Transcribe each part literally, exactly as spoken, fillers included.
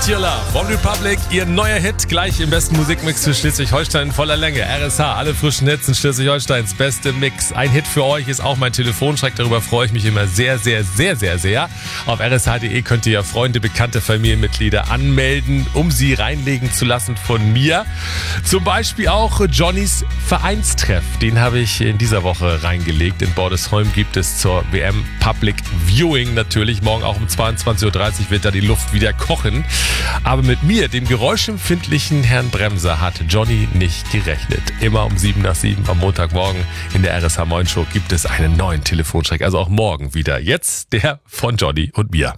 Need Your Love. One Republic, ihr neuer Hit, gleich im besten Musikmix für Schleswig-Holstein in voller Länge. R S H, alle frischen Hits in Schleswig-Holsteins beste Mix. Ein Hit für euch ist auch mein Telefonschreck, darüber freue ich mich immer sehr, sehr, sehr, sehr, sehr. Auf r s h punkt d e könnt ihr ja Freunde, bekannte Familienmitglieder anmelden, um sie reinlegen zu lassen von mir. Zum Beispiel auch Johnnys Vereinstreff, den habe ich in dieser Woche reingelegt. In Bordesholm gibt es zur W M Public Viewing natürlich. Morgen auch um zweiundzwanzig Uhr dreißig wird da die Luft wieder kochen. Aber mit mir, dem geräuschempfindlichen Herrn Bremser, hat Johnny nicht gerechnet. Immer um sieben nach sieben am Montagmorgen in der R S H Moin Show gibt es einen neuen Telefonschreck. Also auch morgen wieder. Jetzt der von Johnny und mir.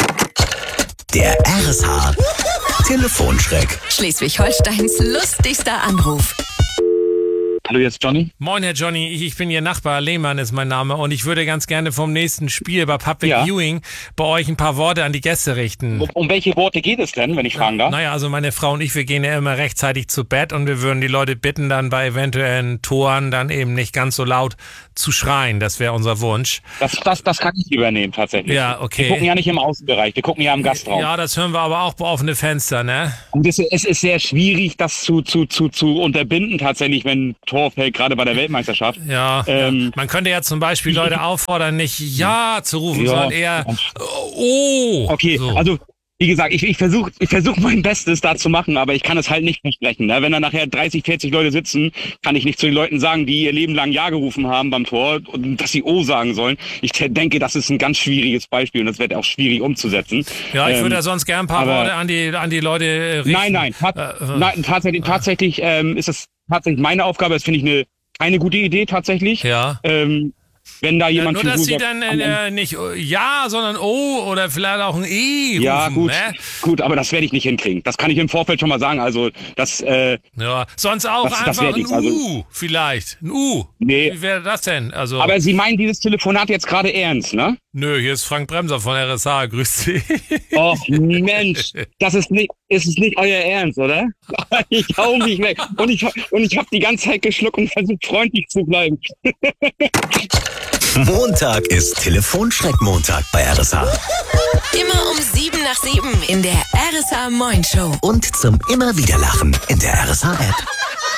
Der R S H Telefonschreck. Schleswig-Holsteins lustigster Anruf. Hallo, jetzt Johnny. Moin, Herr Johnny. Ich, ich bin Ihr Nachbar. Lehmann ist mein Name. Und ich würde ganz gerne vom nächsten Spiel bei Public Ja. Viewing bei euch ein paar Worte an die Gäste richten. Um, um welche Worte geht es denn, wenn ich fragen darf? Naja, also meine Frau und ich, wir gehen ja immer rechtzeitig zu Bett und wir würden die Leute bitten, dann bei eventuellen Toren dann eben nicht ganz so laut zu schreien. Das wäre unser Wunsch. Das, das, das kann ich übernehmen, tatsächlich. Ja, okay. Wir gucken ja nicht im Außenbereich, wir gucken ja im Gastraum. Ja, das hören wir aber auch bei offene Fenster, ne? Und es, es ist sehr schwierig, das zu, zu, zu, zu unterbinden, tatsächlich, wenn ein Tor fällt, gerade bei der Weltmeisterschaft. Ja, Ähm, ja. Man könnte ja zum Beispiel Leute auffordern, nicht Ja zu rufen, Ja. sondern eher Oh. Okay, So. also wie gesagt, ich, ich versuche ich versuch mein Bestes da zu machen, aber ich kann es halt nicht versprechen. Ne? Wenn da nachher dreißig, vierzig Leute sitzen, kann ich nicht zu den Leuten sagen, die ihr Leben lang Ja gerufen haben beim Tor, und dass sie O sagen sollen. Ich te- denke, das ist ein ganz schwieriges Beispiel und das wird auch schwierig umzusetzen. Ja, ich Ähm, würde da sonst gern ein paar aber- Worte an die, an die Leute äh, richten. Nein, nein, tat, Äh, äh, nein tatsächlich, tatsächlich ähm, ist das tatsächlich meine Aufgabe. Das finde ich eine keine gute Idee tatsächlich. Ja. Ähm, wenn da Ja, jemand nur, für dass so sie sagt, dann am Ende- äh, nicht Ja, sondern O oder vielleicht auch ein E rufen, ja gut, ne? gut, aber das werde ich nicht hinkriegen. Das kann ich im Vorfeld schon mal sagen. Also das, äh, Ja, sonst auch Das- das einfach werd ein ich, also- U vielleicht. Ein U. Nee. Wie wäre das denn? Also, aber Sie meinen dieses Telefonat jetzt gerade ernst, ne? nö, hier ist Frank Bremser von R S H. Grüß Sie. Och Mensch, das ist nicht, ist es nicht euer Ernst, oder? Ich hau mich weg und ich und ich habe die ganze Zeit geschluckt und versucht freundlich zu bleiben. Montag ist Telefonschreck-Montag bei R S H. Immer um sieben nach sieben in der R S H Moin Show. Und zum immer wieder Lachen in der R S H App.